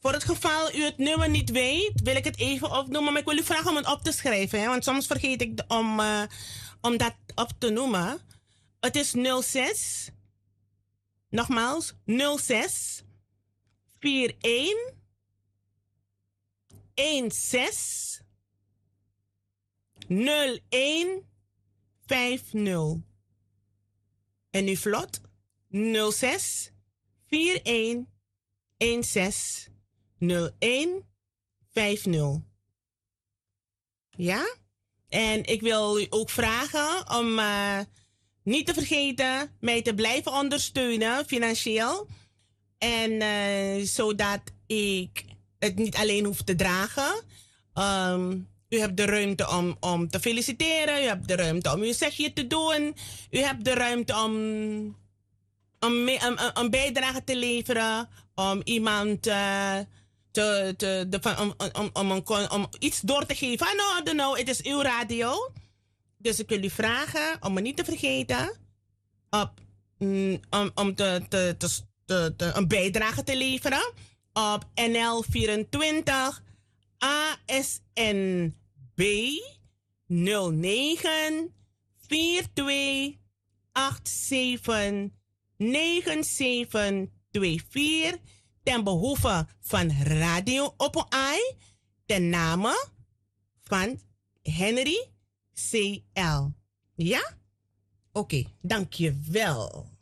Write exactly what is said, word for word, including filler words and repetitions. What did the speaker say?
Voor het geval u het nummer niet weet, wil ik het even opnoemen. Maar ik wil u vragen om het op te schrijven. Hè? Want soms vergeet ik de- om, uh, om dat op te noemen. Het is nul zes. Nogmaals, nul zes vier een een zes nul een vijf nul. En nu vlot. nul zes vier een een zes nul een vijf nul. Ja? En ik wil u ook vragen om uh, niet te vergeten mij te blijven ondersteunen financieel. En uh, zodat ik het niet alleen hoef te dragen. Um, u hebt de ruimte om, om te feliciteren. U hebt de ruimte om uw zegje te doen. U hebt de ruimte om een, een, een bijdrage te leveren. Om iemand uh, te, te, de, van, om, om, om, om, om iets door te geven. Ah, no, I don't know, het is uw radio. Dus ik wil u vragen om me niet te vergeten. Op, mm, om om te, te, te, te, te, een bijdrage te leveren. Op N L vierentwintig A S N B nul negen vier twee acht zeven negen zeven twee vier ten behoeve van Radio Open-Ai ten name van Henry C L. Ja? Oké, okay, dank je wel.